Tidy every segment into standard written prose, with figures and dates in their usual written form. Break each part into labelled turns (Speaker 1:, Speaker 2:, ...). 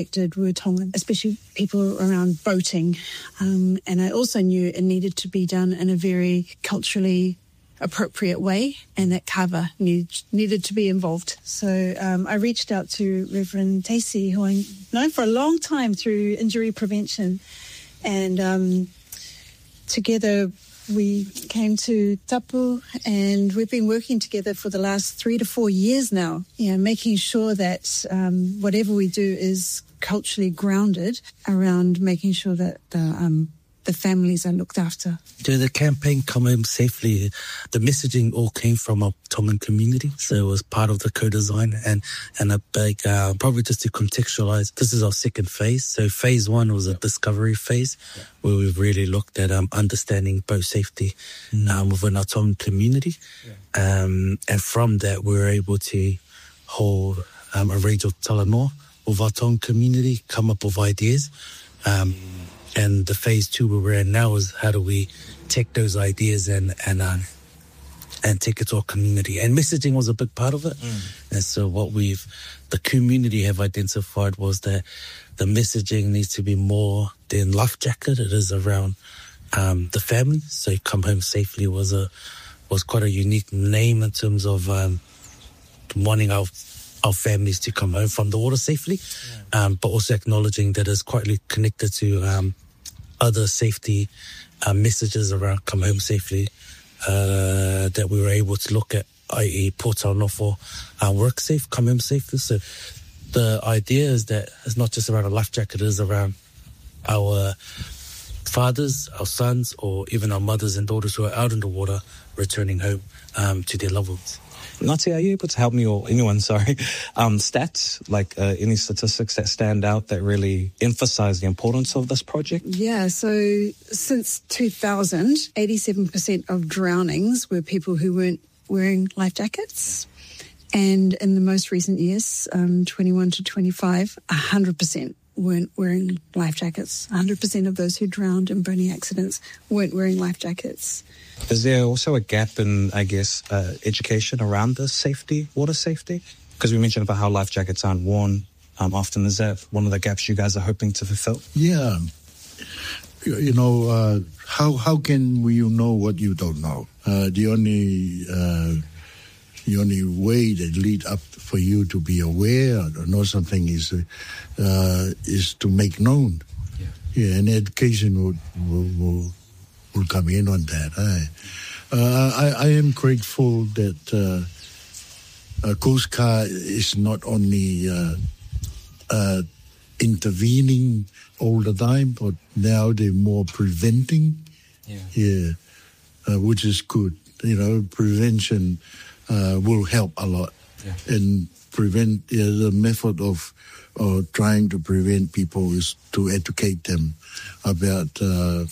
Speaker 1: were Tongan, especially people around boating. And I also knew it needed to be done in a very culturally appropriate way, and that kava needed to be involved. So I reached out to Reverend Tacey, who I've known for a long time through injury prevention, and together we came to Tapu, and we've been working together for the last 3 to 4 years now, making sure that whatever we do is culturally grounded around making sure that the families are looked after.
Speaker 2: The campaign Come Home Safely, the messaging all came from our Tongan community. So it was part of the co-design and a big, probably just to contextualize, this is our second phase. So phase 1 was a discovery phase where we've really looked at understanding boat safety within our Tongan community. And from that, we were able to hold a range of talanoa of our Tongan community, come up with ideas. And the phase 2 where we're in now is how do we take those ideas and take it to our community. And messaging was a big part of it. And so what the community have identified was that the messaging needs to be more than life jacket. It is around the family. So Come Home Safely was quite a unique name in terms of wanting our families to come home from the water safely, but also acknowledging that it's quite connected to other safety messages around Come Home Safely that we were able to look at, i.e. Pōtau Nofo, Work Safe, Come Home Safely. So the idea is that it's not just around a life jacket, it is around our fathers, our sons, or even our mothers and daughters who are out in the water returning home to their loved ones.
Speaker 3: Nati, are you able to help me, or anyone, stats, like any statistics that stand out that really emphasize the importance of this project?
Speaker 1: Yeah, so since 2000, 87% of drownings were people who weren't wearing life jackets. And in the most recent years, 21 to 25, 100% weren't wearing life jackets. 100% of those who drowned in boating accidents weren't wearing life jackets.
Speaker 3: Is there also a gap in, education around the safety, water safety? Because we mentioned about how life jackets aren't worn often. Is that one of the gaps you guys are hoping to fulfill?
Speaker 4: Yeah. How can you know what you don't know? The only way that lead up for you to be aware or know something is to make known. Yeah, and education will come in on that. I am grateful that Coast Guard is not only intervening all the time, but now they're more preventing. Which is good. Prevention will help a lot. And prevent the method of trying to prevent people is to educate them about the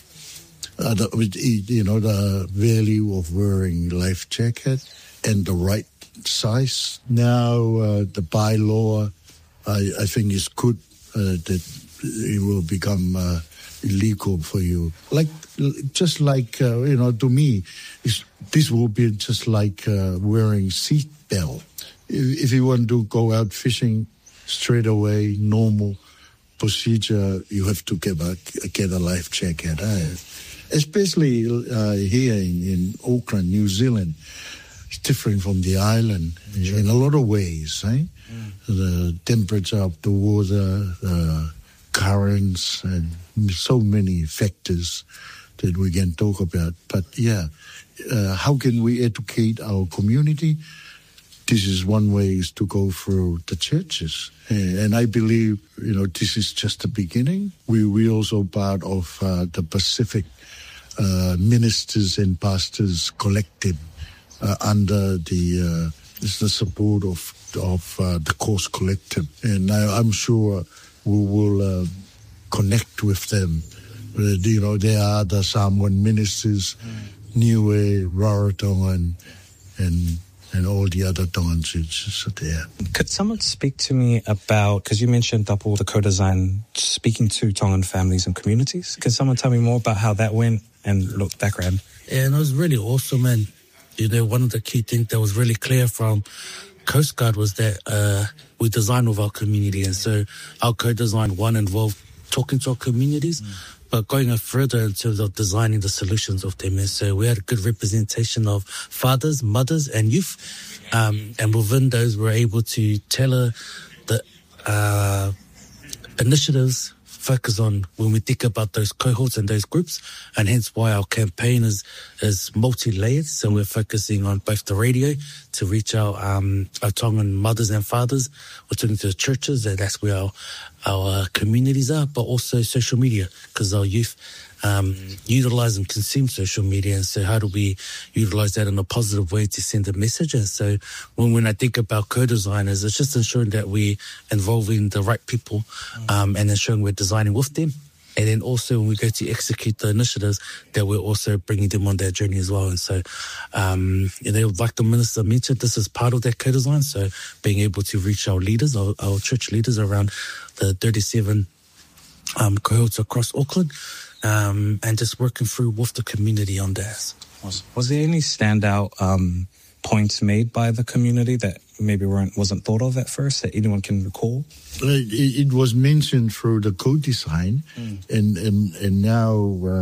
Speaker 4: value of wearing life jacket and the right size. Now the bylaw, I think is good that it will become illegal for you. Just like to me, this will be just like wearing seat belt. If you want to go out fishing straight away, normal procedure, you have to get a life jacket. Especially here in Auckland, New Zealand, it's different from the island in a lot of ways. The temperature of the water, the currents, and so many factors that we can talk about. But how can we educate our community? This is one way, is to go through the churches. And I believe, this is just the beginning. We also part of the Pacific Ministers and Pastors Collective under the support of the Course Collective. And I'm sure we will connect with them. There are the Samoan ministers, Niue, Rarotonga, and all the other Tongan churches are there.
Speaker 3: Could someone speak to me about, because you mentioned Tapu, the co-design, speaking to Tongan families and communities. Can someone tell me more about how that went and background?
Speaker 2: Yeah, and it was really awesome. And, one of the key things that was really clear from Coast Guard was that we design with our community, and so our co-design one involved talking to our communities, but going further in terms of designing the solutions of them. And so we had a good representation of fathers, mothers, and youth, and within those we're able to tailor the initiatives focus on when we think about those cohorts and those groups, and hence why our campaign is multi-layered. So we're focusing on both the radio to reach our Tongan mothers and fathers. We're talking to the churches, and that's where our communities are, but also social media, because our youth utilize and consume social media. And so how do we utilize that in a positive way to send a message? And so when I think about co-designers, it's just ensuring that we're involving the right people and ensuring we're designing with them. And then also when we go to execute the initiatives, that we're also bringing them on their journey as well. And so, like the minister mentioned, this is part of that co-design. So being able to reach our leaders, our church leaders around the 37 cohorts across Auckland, and just working through with the community on that.
Speaker 3: Was there any standout points made by the community that maybe wasn't thought of at first that anyone can recall?
Speaker 4: It was mentioned through the co-design, and now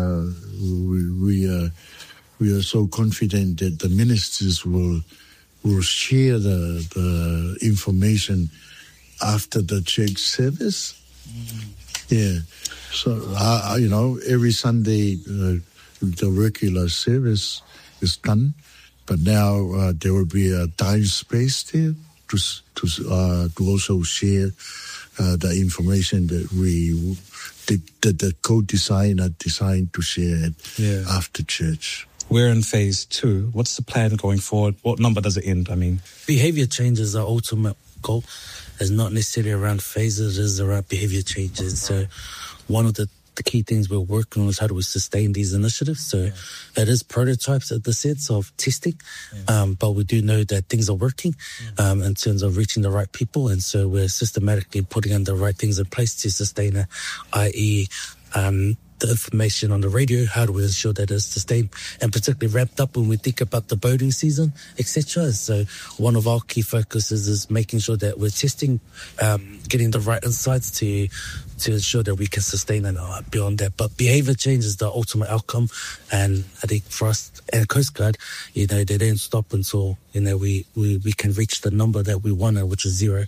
Speaker 4: we are so confident that the ministers will share the information after the church service. Yeah. So, every Sunday the regular service is done, but now there will be a time space there to also share the information that the co-designer designed to share after church.
Speaker 3: We're in phase 2. What's the plan going forward? What number does it end? I mean,
Speaker 2: behavior change is our ultimate goal. It's not necessarily around phases, it is around behavior changes. So one of the key things we're working on is how do we sustain these initiatives. So it is prototypes at the sense of testing, but we do know that things are working in terms of reaching the right people. And so we're systematically putting in the right things in place to sustain it, i.e., the information on the radio, how do we ensure that it's sustained and particularly ramped up when we think about the boating season, etc. So one of our key focuses is making sure that we're testing, getting the right insights to ensure that we can sustain and beyond that. But behavior change is the ultimate outcome, and I think for us and Coast Guard, they don't stop until we can reach the number that we wanted, which is 0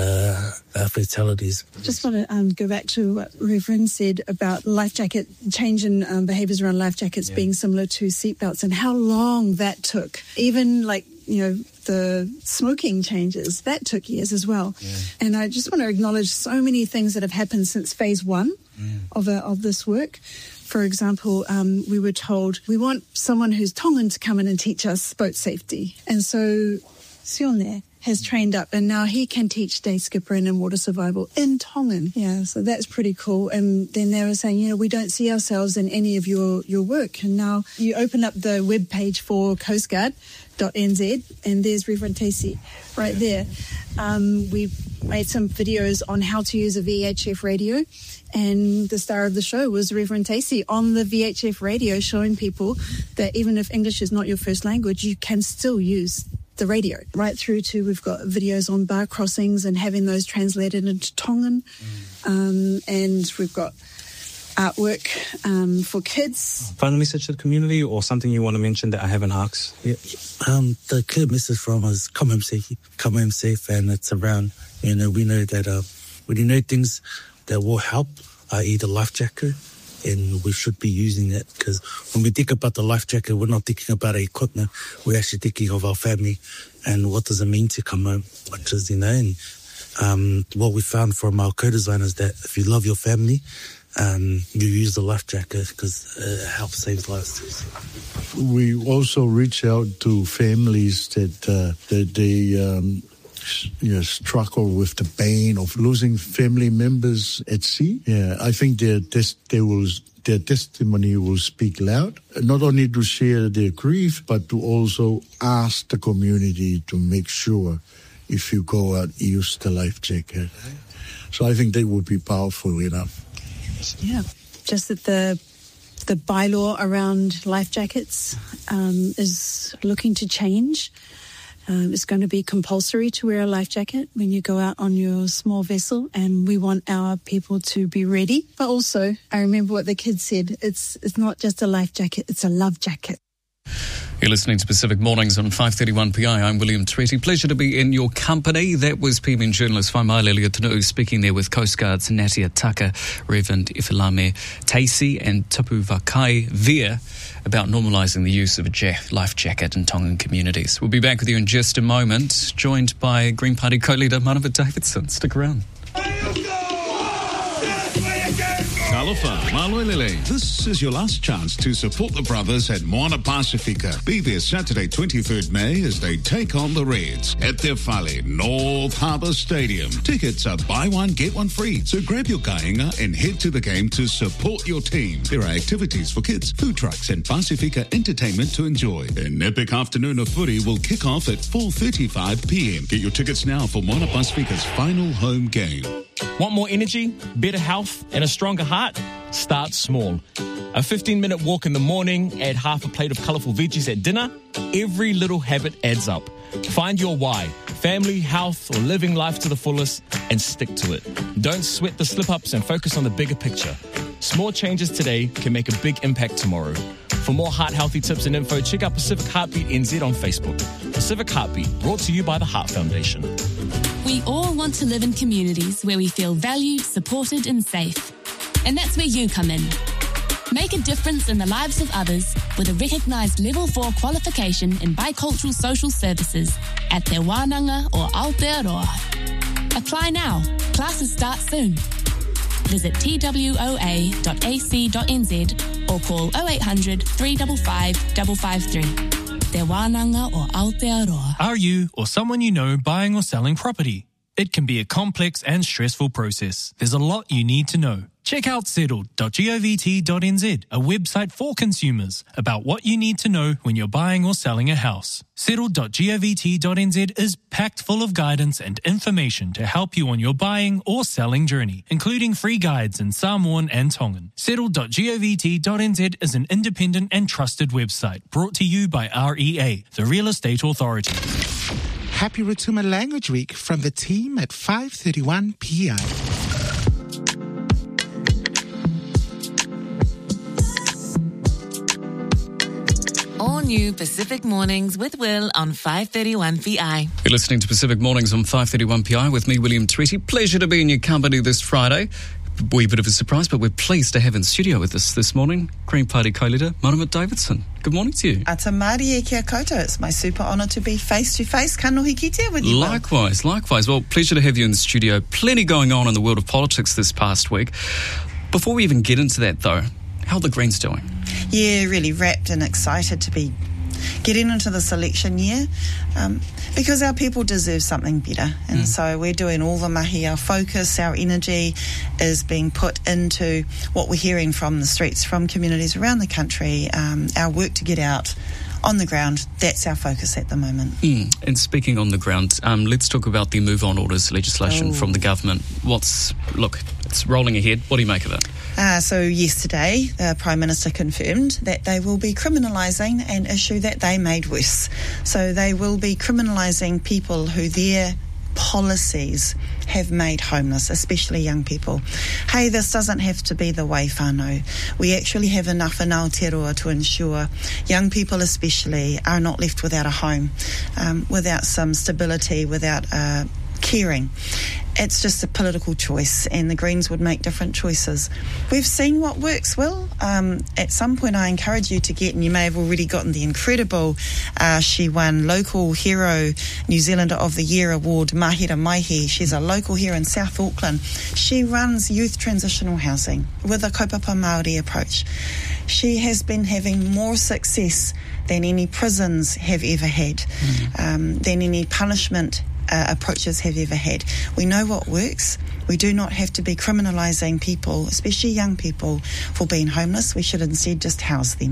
Speaker 2: fatalities.
Speaker 1: Just want to go back to what Reverend said about life jacket change in behaviours around life jackets being similar to seatbelts, and how long that took. Even the smoking changes, that took years as well. And I just want to acknowledge so many things that have happened since phase 1 of this work. For example, we were told we want someone who's Tongan to come in and teach us boat safety. And so Sione has trained up, and now he can teach day skippering and water survival in Tongan. Yeah, so that's pretty cool. And then they were saying, we don't see ourselves in any of your work. And now you open up the web page for coastguard.nz, and there's Reverend Tacey right there. We made some videos on how to use a VHF radio, and the star of the show was Reverend Tacey on the VHF radio, showing people that even if English is not your first language, you can still use the radio, right through to we've got videos on bar crossings and having those translated into Tongan, and we've got artwork for kids.
Speaker 3: Final message to the community, or something you want to mention that I haven't asked?
Speaker 2: The clear message from us: come home safe, and it's around. We know that when you know things that will help, i.e. the life jacket, and we should be using it, because when we think about the life jacket, we're not thinking about our equipment, we're actually thinking of our family and what does it mean to come home, which is, and what we found from our co-designers, that if you love your family, you use the life jacket because it helps save lives.
Speaker 4: We also reach out to families that they struggle with the pain of losing family members at sea. Yeah, I think their testimony will speak loud, not only to share their grief, but to also ask the community to make sure if you go out, use the life jacket. So I think that would be powerful enough.
Speaker 1: Yeah, just that the bylaw around life jackets is looking to change. It's going to be compulsory to wear a life jacket when you go out on your small vessel, and we want our people to be ready. But also, I remember what the kids said, it's not just a life jacket, it's a love jacket.
Speaker 5: You're listening to Pacific Mornings on 531 PI. I'm William Tweety. Pleasure to be in your company. That was PBN journalist Whaimaele Leotanu speaking there with Coast Guard's Natia Tucker, Reverend Ifilame Taisi and Tapu Vakai Via about normalising the use of a life jacket in Tongan communities. We'll be back with you in just a moment, joined by Green Party co-leader Manawa Davidson. Stick around.
Speaker 6: Talofa, Maloelele. This is your last chance to support the brothers at Moana Pacifica. Be there Saturday, 23rd May, as they take on the Reds at Te Whale, North Harbour Stadium. Tickets are buy one, get one free. So grab your kāinga and head to the game to support your team. There are activities for kids, food trucks and Pacifica entertainment to enjoy. An epic afternoon of footy will kick off at 4:35 p.m. Get your tickets now for Moana Pacifica's final home game.
Speaker 7: Want more energy, better health, and a stronger heart? Start small. A 15-minute walk in the morning, add half a plate of colourful veggies at dinner. Every little habit adds up. Find your why. Family, health, or living life to the fullest, and stick to it. Don't sweat the slip-ups and focus on the bigger picture. Small changes today can make a big impact tomorrow. For more heart-healthy tips and info, check out Pacific Heartbeat NZ on Facebook. Pacific Heartbeat, brought to you by the Heart Foundation.
Speaker 8: We all want to live in communities where we feel valued, supported and safe. And that's where you come in. Make a difference in the lives of others with a recognised Level 4 qualification in bicultural social services at Te Wānanga or Aotearoa. Apply now. Classes start soon. Visit twoa.ac.nz or call 0800 355 553. Te Wānanga or Aotearoa.
Speaker 9: Are you or someone you know buying or selling property? It can be a complex and stressful process. There's a lot you need to know. Check out settled.govt.nz, a website for consumers about what you need to know when you're buying or selling a house. Settled.govt.nz is packed full of guidance and information to help you on your buying or selling journey, including free guides in Samoan and Tongan. Settled.govt.nz is an independent and trusted website brought to you by REA, the Real Estate Authority.
Speaker 10: Happy Rotuma Language Week from the team at 531 PI.
Speaker 11: All new Pacific Mornings with Will on 531 PI.
Speaker 5: You're listening to Pacific Mornings on 531 PI with me, William Tweety. Pleasure to be in your company this Friday. A wee bit of a surprise, but we're pleased to have in studio with us this morning Green Party co-leader Manawa Davidson. Good morning to you.
Speaker 12: Ata Māori e kia koutou. It's my super honour to be face-to-face kanohi kitea with you.
Speaker 5: Likewise. Well, pleasure to have you in the studio. Plenty going on in the world of politics this past week. Before we even get into that, though, how are the Greens doing?
Speaker 12: Yeah, really wrapped and excited to be getting into this election year because our people deserve something better. And so we're doing all the mahi. Our focus, our energy is being put into what we're hearing from the streets, from communities around the country, our work to get out on the ground. That's our focus at the moment.
Speaker 5: And speaking on the ground, let's talk about the Move On Orders legislation from the government. It's rolling ahead. What do you make of it?
Speaker 12: So yesterday, the Prime Minister confirmed that they will be criminalising an issue that they made worse. So they will be criminalising people who their policies have made homeless, especially young people. Hey, this doesn't have to be the way whānau. We actually have enough in Aotearoa to ensure young people especially are not left without a home, without some stability, without caring. It's just a political choice, and the Greens would make different choices. We've seen what works well. At some point I encourage you to get, and you may have already gotten the incredible, she won Local Hero New Zealander of the Year award, Mahira Maihi. She's a local here in South Auckland. She runs youth transitional housing with a kaupapa Māori approach. She has been having more success than any prisons have ever had, than any punishment approaches have ever had. We know what works. We do not have to be criminalising people, especially young people, for being homeless. We should instead just house them.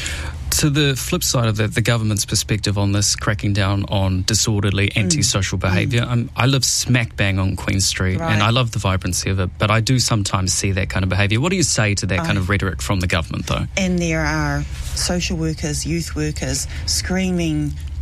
Speaker 5: To the flip side of that, the government's perspective on this, cracking down on disorderly, antisocial behaviour. I live smack bang on Queen Street, and I love the vibrancy of it, but I do sometimes see that kind of behaviour. What do you say to that kind of rhetoric from the government, though?
Speaker 12: And there are social workers, youth workers, screaming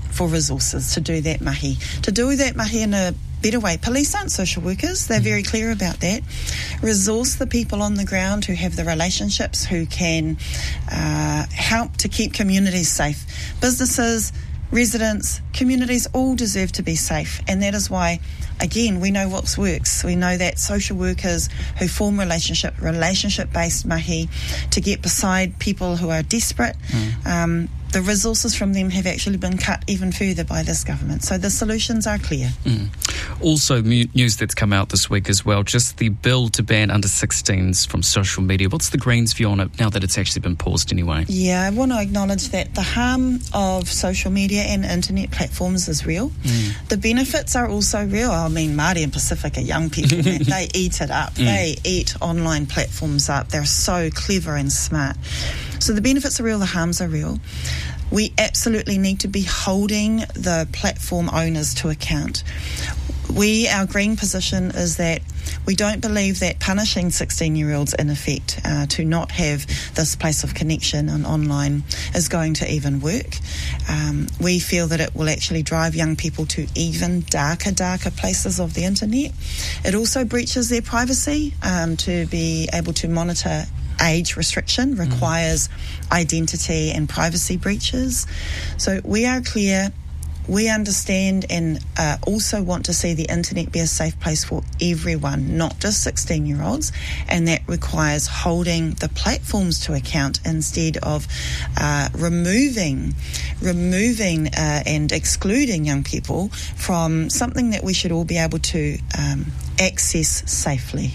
Speaker 12: for resources to do that mahi. To do that mahi in a better way. Police aren't social workers. They're very clear about that. Resource the people on the ground who have the relationships, who can help to keep communities safe. Businesses, residents, communities all deserve to be safe, and that is why, again, we know what works. We know that social workers who form relationship-based mahi to get beside people who are desperate, the resources from them have actually been cut even further by this government. So the solutions are clear.
Speaker 5: Also, news that's come out this week as well, just the bill to ban under-16s from social media. What's the Greens' view on it now that it's actually been paused anyway? Yeah,
Speaker 12: I want to acknowledge that the harm of social media and internet platforms is real. The benefits are also real. I mean, Māori and Pacifica young people, man, they eat it up. They eat online platforms up. They're so clever and smart. So the benefits are real, the harms are real. We absolutely need to be holding the platform owners to account. Our Green position is that we don't believe that punishing 16-year-olds in effect to not have this place of connection and online is going to even work. We feel that it will actually drive young people to even darker places of the internet. It also breaches their privacy. To be able to monitor age restriction requires identity and privacy breaches. So we are clear. We understand and also want to see the internet be a safe place for everyone, not just 16-year-olds, and that requires holding the platforms to account instead of removing and excluding young people from something that we should all be able to access safely.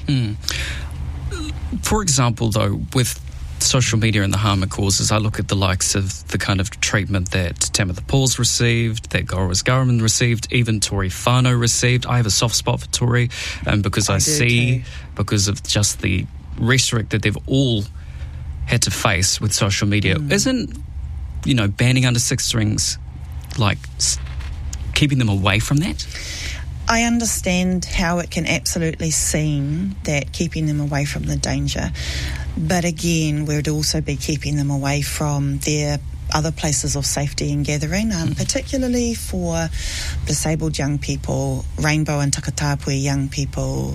Speaker 5: For example, though, with social media and the harm it causes, I look at the likes of the kind of treatment that Tamitha Pauls received, that Goras Garman received, even Tory Whānau received. I have a soft spot for Tory because I see, because of just the rhetoric that they've all had to face with social media. Isn't, banning under 16s like keeping them away from that?
Speaker 12: I understand how it can absolutely seem that keeping them away from the danger, but again, we'd also be keeping them away from their other places of safety and gathering, particularly for disabled young people, rainbow and takatapui young people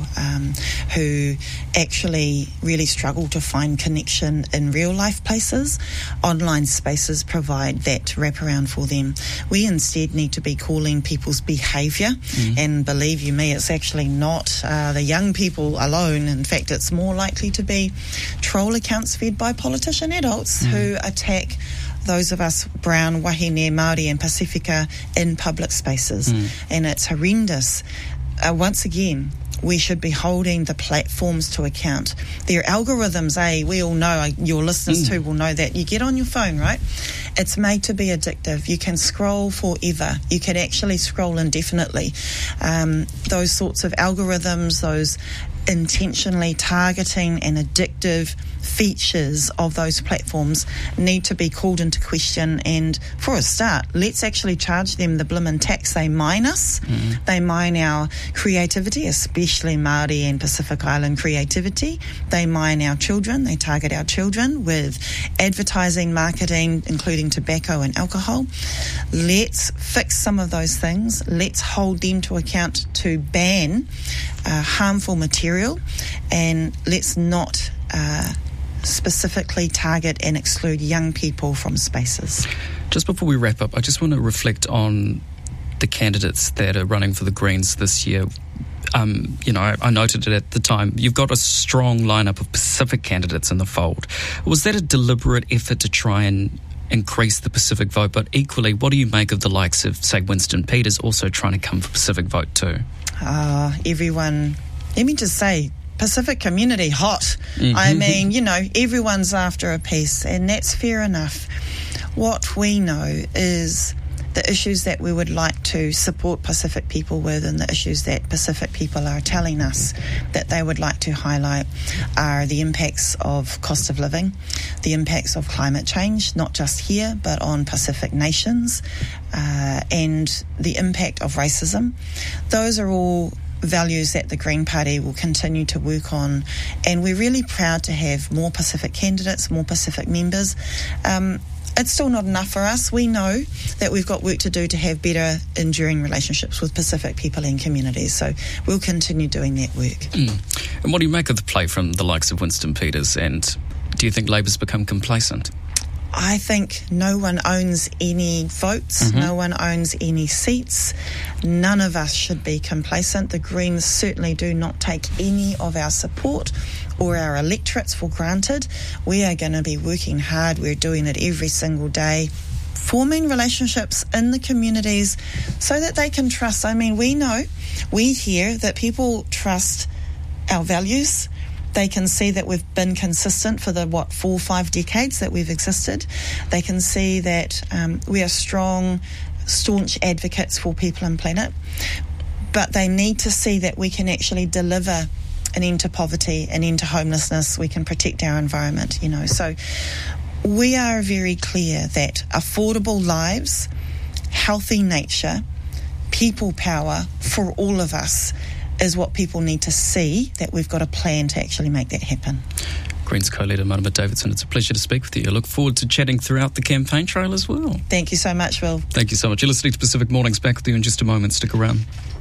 Speaker 12: who actually really struggle to find connection in real life places. Online spaces provide that wraparound for them. We instead need to be calling people's behaviour, and believe you me, it's actually not the young people alone. In fact, it's more likely to be troll accounts fed by politician adults who attack those of us brown, wahine, Māori and Pacifica in public spaces. And it's horrendous. Once again, we should be holding the platforms to account. Their algorithms, we all know, your listeners too will know that. You get on your phone, right? It's made to be addictive. You can scroll forever. You can actually scroll indefinitely. Those sorts of algorithms, those intentionally targeting and addictive features of those platforms need to be called into question. And for a start, let's actually charge them the blimmin' tax. They mine us. They mine our creativity, especially Māori and Pacific Island creativity. They mine our children. They target our children with advertising, marketing, including tobacco and alcohol. Let's fix some of those things. Let's hold them to account to ban harmful material, and let's not specifically target and exclude young people from spaces.
Speaker 5: Just before we wrap up, I just want to reflect on the candidates that are running for the Greens this year. I noted it at the time. You've got a strong lineup of Pacific candidates in the fold. Was that a deliberate effort to try and increase the Pacific vote? But equally, what do you make of the likes of, say, Winston Peters also trying to come for Pacific vote too?
Speaker 12: Everyone, let me just say, Pacific community hot. I mean, everyone's after a piece, and that's fair enough. What we know is the issues that we would like to support Pacific people with, and the issues that Pacific people are telling us that they would like to highlight are the impacts of cost of living, the impacts of climate change, not just here but on Pacific nations, and the impact of racism. Those are all values that the Green Party will continue to work on, and we're really proud to have more Pacific candidates, more Pacific members. it's still not enough for us. We know that we've got work to do to have better enduring relationships with Pacific people and communities, so we'll continue doing that work.
Speaker 5: And what do you make of the play from the likes of Winston Peters, and do you think Labour's become complacent?
Speaker 12: I think no one owns any votes, no one owns any seats. None of us should be complacent. The Greens certainly do not take any of our support or our electorates for granted. We are going to be working hard. We're doing it every single day, forming relationships in the communities so that they can trust. I mean, we hear that people trust our values. They can see that we've been consistent for the, 4 or 5 decades that we've existed. They can see that we are strong, staunch advocates for people and planet. But they need to see that we can actually deliver an end to poverty, an end to homelessness. We can protect our environment, So we are very clear that affordable lives, healthy nature, people power for all of us is what people need to see, that we've got a plan to actually make that happen.
Speaker 5: Greens co-leader Marama Davidson, it's a pleasure to speak with you. I look forward to chatting throughout the campaign trail as well.
Speaker 12: Thank you so much, Will.
Speaker 5: Thank you so much. You're listening to Pacific Mornings. Back with you in just a moment. Stick around.